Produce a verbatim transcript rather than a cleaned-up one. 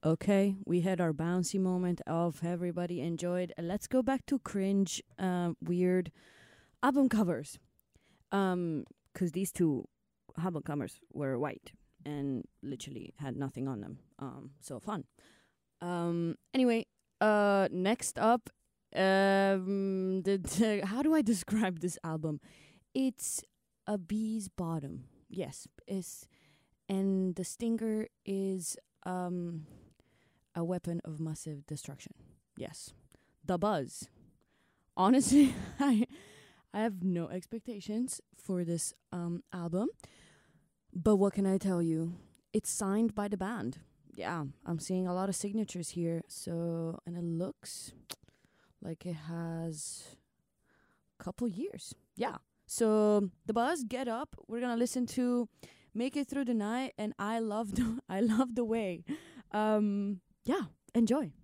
Okay, we had our bouncy moment of everybody enjoyed. Let's go back to cringe, uh, weird album covers. Um, because these two album covers were white and literally had nothing on them. Um, so fun. Um, anyway, uh, next up, um, the, the how do I describe this album? It's a bee's bottom. Yes, is and the stinger is um a weapon of massive destruction. Yes. The Buzz. Honestly, I I have no expectations for this um album, but what can I tell you? It's signed by the band. Yeah, I'm seeing a lot of signatures here. So, and it looks like it has a couple years. Yeah. So, The Buzz, Get Up. We're going to listen to Make It Through the Night, and I love the I love the way. Um yeah, enjoy.